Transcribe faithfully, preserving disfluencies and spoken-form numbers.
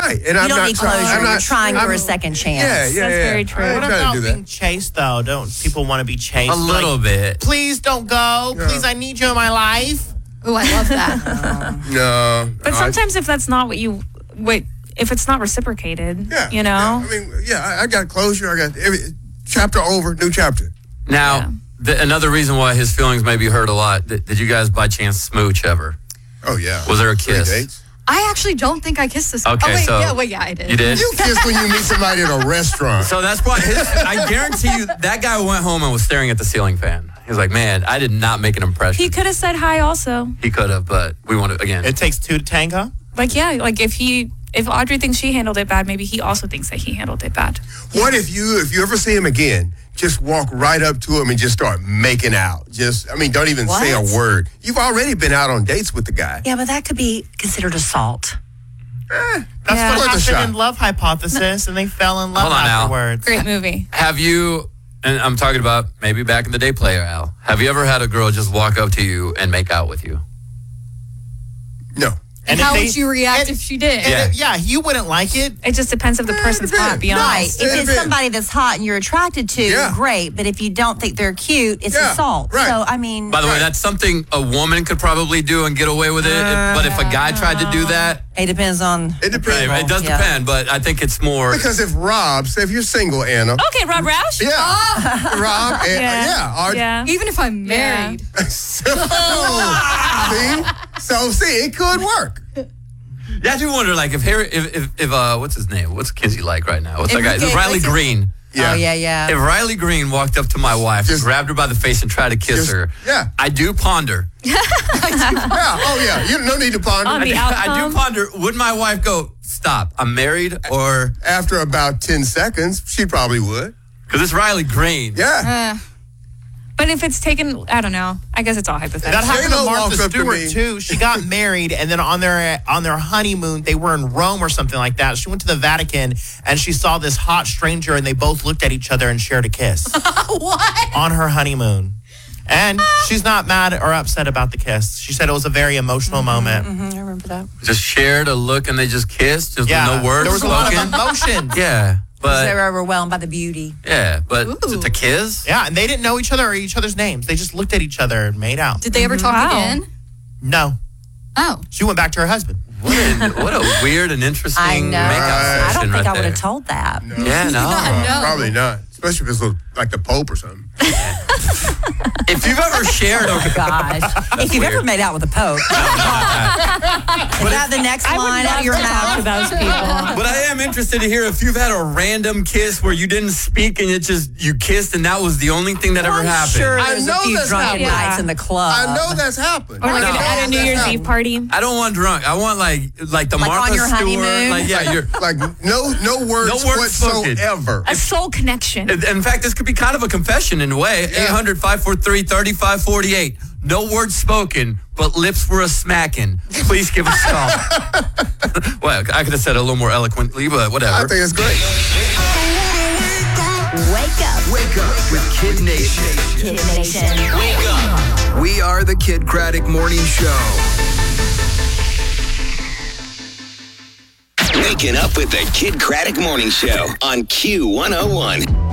Right. And you I'm don't not need trying. closure. I'm You're not, trying I'm, for a second chance. Yeah, yeah, That's yeah. very true. I ain't What trying to about do that. being chased, though? Don't people want to be chased? A little like, bit. Please don't go. Yeah. Please, I need you in my life. Oh, I love that. No. But no, sometimes if that's not what you, wait, if it's not reciprocated, yeah, you know? Yeah. I mean, yeah, I, I got closure. I got every chapter over, new chapter. Now, Yeah. the, another reason why his feelings may be hurt a lot, did, did you guys by chance smooch ever? Oh, yeah. Was there a Three kiss? dates. I actually don't think I kissed this guy. Okay, oh, wait, so- yeah, wait, yeah, I did. You did? You kiss when you meet somebody at a restaurant. So that's why his, I guarantee you that guy went home and was staring at the ceiling fan. He was like, man, I did not make an impression. He could have said hi also. He could have, but we want to, again. It takes two to tango. Like, yeah, like if he, if Audrey thinks she handled it bad, maybe he also thinks that he handled it bad. What if you, if you ever see him again, just walk right up to him and just start making out? Just, I mean, don't even say What? a word. You've already been out on dates with the guy. Yeah, but that could be considered assault. That's Yeah. what Worth a happened shot. in Love Hypothesis, and they fell in love Hold on now. afterwards. Great movie. Have you, and I'm talking about maybe back in the day, player Al, have you ever had a girl just walk up to you and make out with you? No. And if how they- would you react and- if she did? and Yeah. if- yeah, you wouldn't like it. It just depends if the person's depends. hot, be Right. honest. If it's Yeah. somebody that's hot and you're attracted to, Yeah. great. But if you don't think they're cute, it's Yeah, assault. right. So, I mean, By the way, that's something a woman could probably do and get away with it. But if a guy tried to do that, it depends on. It depends. it does Yeah. depend. But I think it's more. Because if Rob, say if you're single, Anna. Okay, Rob Roush? Yeah. Rob, and, Yeah. yeah. Our, Yeah. Even if I'm married. So, see? So, see, it could work. Yeah, I do wonder, like, if Harry, if, if, if uh, what's his name? What's Kinsey like right now? What's that guy? Enrique Riley Iglesias? Green. Yeah. Oh, yeah, yeah. If Riley Green walked up to my wife, Just- grabbed her by the face, and tried to kiss Just- her, yeah. I do ponder. Yeah. Oh, yeah. You no need to ponder. On I the do, I do outcome? ponder. Would my wife go, stop? I'm married, or After about ten seconds, she probably would. because it's Riley Green. Yeah. Uh, But if it's taken, I don't know. I guess it's all hypothetical. That happened to J-Lo Martha walked up to Stewart me. too. She got married, and then on their on their honeymoon, they were in Rome or something like that. She went to the Vatican, and she saw this hot stranger, and they both looked at each other and shared a kiss what? on her honeymoon. And she's not mad or upset about the kiss. She said it was a very emotional moment. Mhm, I remember that. Just shared a look and they just kissed, just Yeah, no words there was a lot of spoken. emotions. Yeah, They but were overwhelmed by the beauty. yeah, but Ooh. to, to kiss. Yeah, and they didn't know each other or each other's names. They just looked at each other and made out. Did they ever talk Wow. again? No, Oh. she went back to her husband. What a, what a weird and interesting I know. makeout Right. I session don't think right I would there. have told that. Yeah, no. Yeah, no. Probably not. Especially if it's look like the Pope or something. If you've ever shared Oh, a gosh. If you've ever weird. made out with a Pope. Is that the next I would line out love of your to talk to mouth? those people. But I am interested to hear if you've had a random kiss where you didn't speak and it just you kissed and that was the only thing that ever I'm happened. sure I there's know a few that's drunken happened. nights in the club. I know that's happened. Or like I at, know at a that's New Year's happened. Eve party. I don't want drunk. I want like like the Like on Martha your Stewart. honeymoon? Like yeah, you're. Like no no words, No words spoken. whatsoever. A soul connection. In in fact, this could be kind of a confession in a way. eight hundred, five four three, three five four eight. No words spoken, but lips were a smacking. Please give us a call. Well, I could have said it a little more eloquently, but whatever. I think it's great. Wake up. Wake up with Kid Nation. Kid Nation. Wake up. We are the Kid Craddock Morning Show. Waking up with the Kid Craddock Morning Show on Q one oh one.